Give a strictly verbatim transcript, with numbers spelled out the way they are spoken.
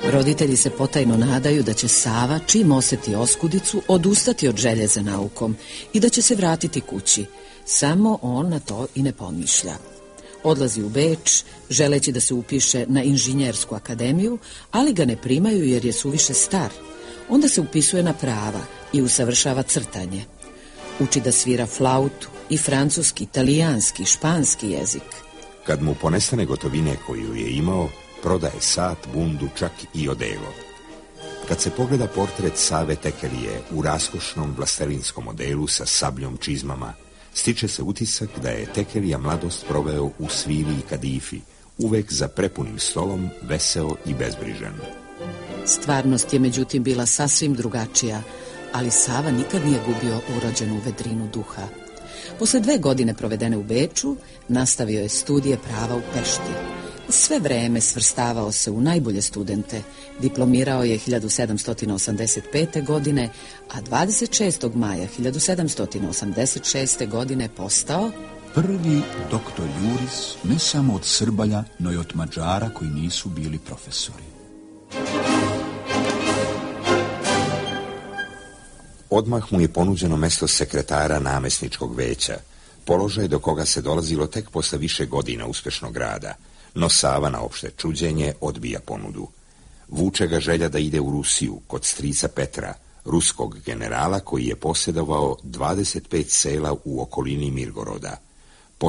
Roditelji se potajno nadaju da će Sava, čim osjeti oskudicu, odustati od želje za naukom i da će se vratiti kući. Samo on na to i ne pomišlja. Odlazi u Beč, želeći da se upiše na inženjersku akademiju, ali ga ne primaju jer je suviše star. Onda se upisuje na prava i usavršava crtanje. Uči da svira flautu i francuski, italijanski, španski jezik. Kad mu ponestane gotovine koju je imao, prodaje sat, bundu, čak i odelo. Kad se pogleda portret Save Tekelije u raskošnom vlastelinskom modelu sa sabljom, čizmama, stiče se utisak da je Tekelija mladost proveo u svili i kadifi, uvek za prepunim stolom, veseo i bezbrižan. Stvarnost je međutim bila sasvim drugačija, ali Sava nikad nije gubio urođenu vedrinu duha. Posle dve godine provedene u Beču, nastavio je studije prava u Pešti. Sve vreme svrstavao se u najbolje studente. Diplomirao je hiljadu sedamsto osamdeset pete. godine, a dvadeset šestog maja hiljadu sedamsto osamdeset šeste. godine postao prvi doktor juris ne samo od Srbalja, no i od Mađara koji nisu bili profesori. Odmah mu je ponuđeno mesto sekretara namesničkog veća, položaj do koga se dolazilo tek posle više godina uspešnog rada, no Sava na opšte čuđenje odbija ponudu. Vuče ga želja da ide u Rusiju kod strica Petra, ruskog generala koji je posjedovao dvadeset pet sela u okolini Mirgoroda.